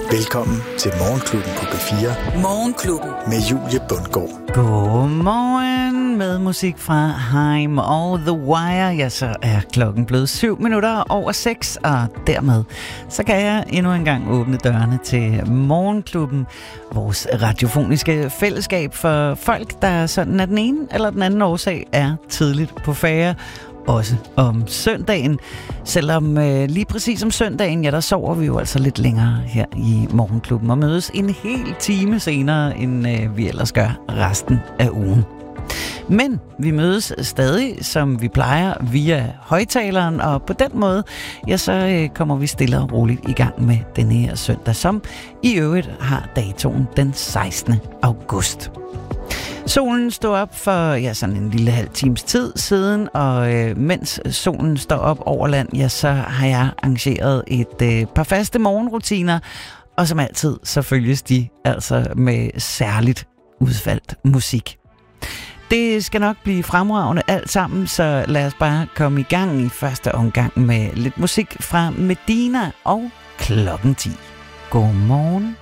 Velkommen til Morgenklubben på B4. Morgenklubben med Julie Bundgaard. Godmorgen med musik fra Haim og The Wire. Ja, så er klokken blevet 7:07, og dermed så kan jeg endnu en gang åbne dørene til Morgenklubben. Vores radiofoniske fællesskab for folk, der sådan af den ene eller den anden årsag er tidligt på færre. Også om søndagen. Selvom lige præcis om søndagen, ja, der sover vi jo altså lidt længere her i Morgenklubben og mødes en hel time senere, end vi ellers gør resten af ugen. Men vi mødes stadig, som vi plejer, via højtaleren, og på den måde, ja, så kommer vi stille og roligt i gang med denne her søndag, som i øvrigt har datoen den 16. august. Solen stod op for sådan en lille halv times tid siden, og mens solen står op over land, ja, så har jeg arrangeret et par faste morgenrutiner, og som altid, så følges de altså med særligt udvalgt musik. Det skal nok blive fremragende alt sammen, så lad os bare komme i gang i første omgang med lidt musik fra Medina og klokken 10. Godmorgen.